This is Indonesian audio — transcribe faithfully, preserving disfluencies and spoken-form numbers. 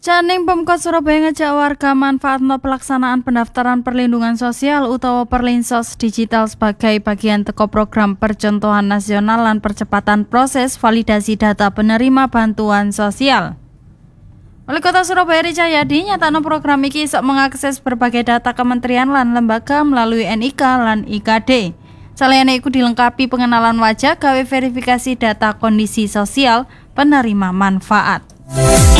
Caning Pemkot Surabaya ngajak warga manfaatno pelaksanaan pendaftaran perlindungan sosial utawa Perlinsos digital sebagai bagian teko program percontohan nasional lan percepatan proses validasi data penerima bantuan sosial. Wali Kota Surabaya Richa Yadi nyatano program iki sok mengakses berbagai data kementerian lan lembaga melalui N I K lan I K D. Saliyane iku dilengkapi pengenalan wajah gawe verifikasi data kondisi sosial penerima manfaat.